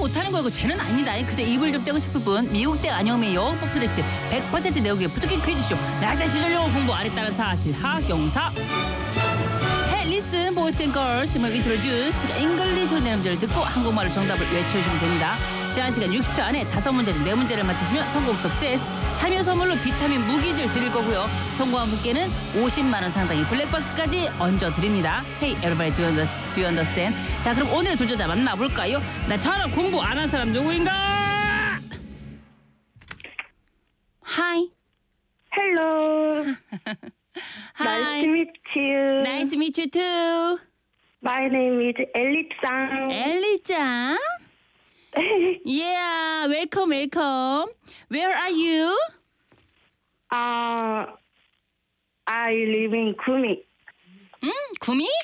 못하는 거고 쟤는 아닙니다. 그저 입을 좀 떼고 싶을 뿐. 미국대 안영미 영어법 프로젝트 100% 내오기에 부득이 퀴즈쇼. 나자 시절 영어 공부 안 했다는 사실 학용사. Listen, boys and girls. 지금 introduce. 제가 잉글리시로 내는 문제를 듣고 한국말로 정답을 외쳐주시면 됩니다. 제한 시간 60초 안에 5문제 중 4문제를 맞히시면 성공 석세스. 참여 선물로 비타민 무기질 드릴 거고요. 성공한 분께는 50만 원 상당의 블랙박스까지 얹어드립니다. Hey, everybody, do you understand? 자, 그럼 오늘의 도전자 만나볼까요? 나 저는 공부 안 한 사람 누구인가? Hi. Hello. Hi. Nice to meet you. Nice to meet you too. My name is Ellie-짱. 엘리짱. Yeah, welcome, welcome. Where are you? I live in Gumi. 구미?